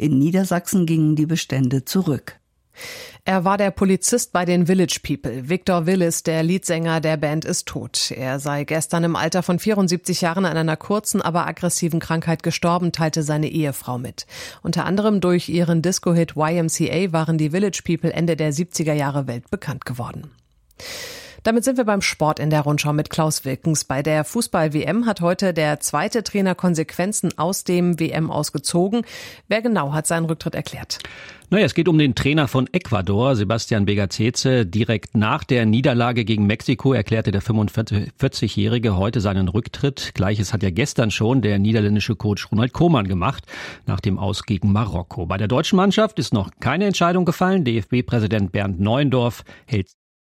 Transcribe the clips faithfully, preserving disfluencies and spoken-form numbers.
In Niedersachsen gingen die Bestände zurück. Er war der Polizist bei den Village People. Victor Willis, der Leadsänger der Band, ist tot. Er sei gestern im Alter von vierundsiebzig Jahren an einer kurzen, aber aggressiven Krankheit gestorben, teilte seine Ehefrau mit. Unter anderem durch ihren Disco-Hit Y M C A waren die Village People Ende der siebziger Jahre weltbekannt geworden. Damit sind wir beim Sport in der Rundschau mit Klaus Wilkens. Bei der Fußball-W M hat heute der zweite Trainer Konsequenzen aus dem W M ausgezogen. Wer genau hat seinen Rücktritt erklärt? Naja, es geht um den Trainer von Ecuador, Sebastian Begazzece. Direkt nach der Niederlage gegen Mexiko erklärte der fünfundvierzigjährige heute seinen Rücktritt. Gleiches hat ja gestern schon der niederländische Coach Ronald Koeman gemacht, nach dem Aus gegen Marokko. Bei der deutschen Mannschaft ist noch keine Entscheidung gefallen. D F B-Präsident Bernd Neuendorf hält.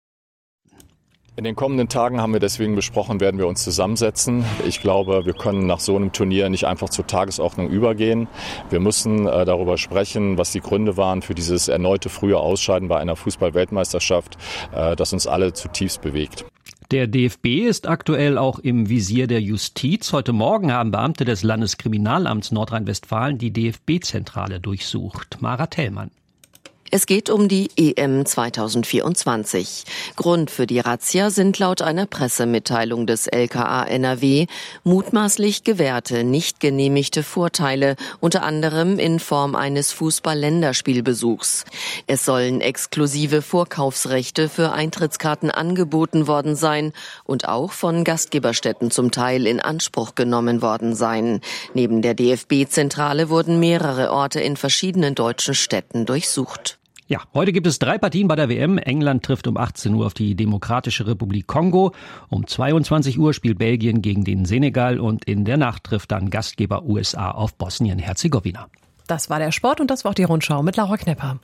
In den kommenden Tagen haben wir deswegen besprochen, werden wir uns zusammensetzen. Ich glaube, wir können nach so einem Turnier nicht einfach zur Tagesordnung übergehen. Wir müssen äh, darüber sprechen, was die Gründe waren für dieses erneute frühe Ausscheiden bei einer Fußball-Weltmeisterschaft, äh, das uns alle zutiefst bewegt. Der D F B ist aktuell auch im Visier der Justiz. Heute Morgen haben Beamte des Landeskriminalamts Nordrhein-Westfalen die D F B-Zentrale durchsucht. Mara Tellmann. Es geht um die E M zweitausendvierundzwanzig. Grund für die Razzia sind laut einer Pressemitteilung des L K A N R W mutmaßlich gewährte, nicht genehmigte Vorteile, unter anderem in Form eines Fußball-Länderspielbesuchs. Es sollen exklusive Vorkaufsrechte für Eintrittskarten angeboten worden sein und auch von Gastgeberstätten zum Teil in Anspruch genommen worden sein. Neben der D F B-Zentrale wurden mehrere Orte in verschiedenen deutschen Städten durchsucht. Ja, heute gibt es drei Partien bei der W M. England trifft um achtzehn Uhr auf die Demokratische Republik Kongo. Um zweiundzwanzig Uhr spielt Belgien gegen den Senegal und in der Nacht trifft dann Gastgeber U S A auf Bosnien-Herzegowina. Das war der Sport und das war auch die Rundschau mit Laura Knepper.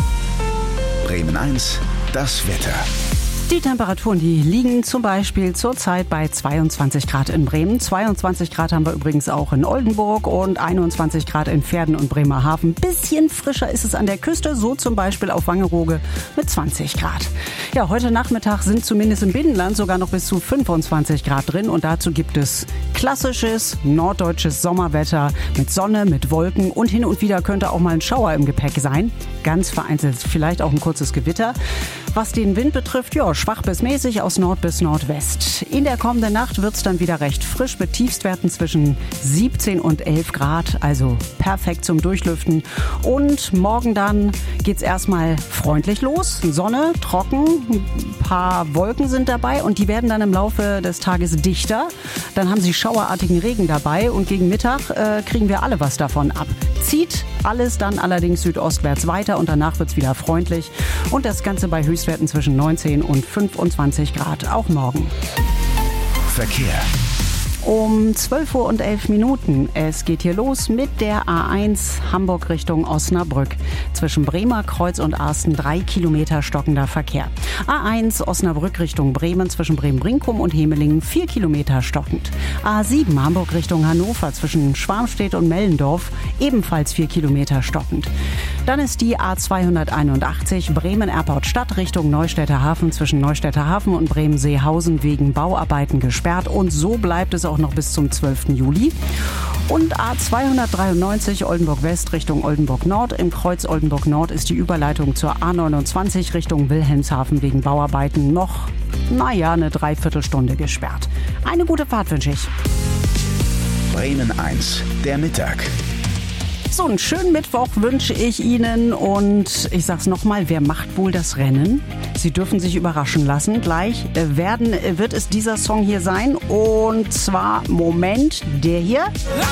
Bremen eins, das Wetter. Die Temperaturen, die liegen zum Beispiel zurzeit bei zweiundzwanzig Grad in Bremen. zweiundzwanzig Grad haben wir übrigens auch in Oldenburg und einundzwanzig Grad in Verden und Bremerhaven. Bisschen frischer ist es an der Küste, so zum Beispiel auf Wangerooge mit zwanzig Grad. Ja, heute Nachmittag sind zumindest im Binnenland sogar noch bis zu fünfundzwanzig Grad drin. Und dazu gibt es klassisches norddeutsches Sommerwetter mit Sonne, mit Wolken und hin und wieder könnte auch mal ein Schauer im Gepäck sein. Ganz vereinzelt vielleicht auch ein kurzes Gewitter. Was den Wind betrifft, ja, schwach bis mäßig aus Nord bis Nordwest. In der kommenden Nacht wird's dann wieder recht frisch mit Tiefstwerten zwischen siebzehn und elf Grad, also perfekt zum Durchlüften. Und morgen dann geht's erstmal freundlich los, Sonne, trocken, ein paar Wolken sind dabei und die werden dann im Laufe des Tages dichter. Dann haben sie schauerartigen Regen dabei und gegen Mittag äh, kriegen wir alle was davon ab. Zieht alles dann allerdings südostwärts weiter und danach wird's wieder freundlich und das Ganze bei Höchstwerten zwischen neunzehn und fünfundzwanzig Grad, auch morgen. Verkehr. Um zwölf Uhr und elf Minuten. Es geht hier los mit der A eins Hamburg Richtung Osnabrück. Zwischen Bremer Kreuz und Arsten drei Kilometer stockender Verkehr. A eins Osnabrück Richtung Bremen zwischen Bremen-Brinkum und Hemelingen vier Kilometer stockend. A sieben Hamburg Richtung Hannover zwischen Schwarmstedt und Mellendorf ebenfalls vier Kilometer stockend. Dann ist die A zweihunderteinundachtzig Bremen-Erport-Stadt Richtung Neustädter Hafen zwischen Neustädter Hafen und Bremen-Seehausen wegen Bauarbeiten gesperrt und so bleibt es auch noch bis zum zwölften Juli. Und A zweihundertdreiundneunzig Oldenburg-West Richtung Oldenburg-Nord. Im Kreuz Oldenburg-Nord ist die Überleitung zur A neunundzwanzig Richtung Wilhelmshaven wegen Bauarbeiten noch, naja, eine Dreiviertelstunde gesperrt. Eine gute Fahrt wünsche ich. Bremen eins, der Mittag. So einen schönen Mittwoch wünsche ich Ihnen und ich sag's nochmal, wer macht wohl das Rennen? Sie dürfen sich überraschen lassen. Gleich werden, wird es dieser Song hier sein und zwar, Moment, der hier.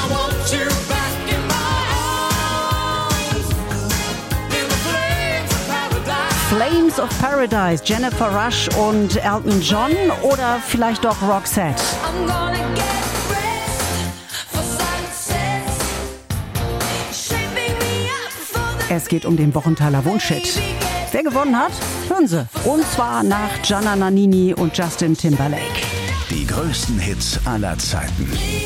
Flames of Paradise, Jennifer Rush und Elton John oder vielleicht doch Roxette. Es geht um den Wochenthaler Wunschhit. Wer gewonnen hat, hören Sie. Und zwar nach Gianna Nannini und Justin Timberlake. Die größten Hits aller Zeiten.